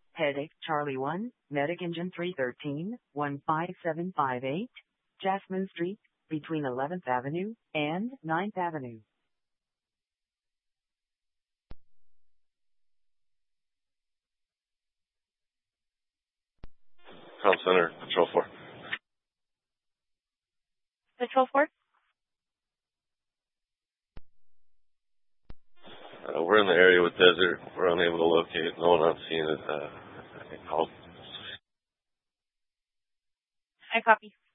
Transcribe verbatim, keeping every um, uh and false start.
Headache Charlie one, Medic Engine three thirteen, one five seven five eight, Jasmine Street, between eleventh Avenue and ninth Avenue. Town Center, Patrol four. Patrol four? Uh, we're in the area with Desert. We're unable to locate. No one on scene is uh, called. I copy.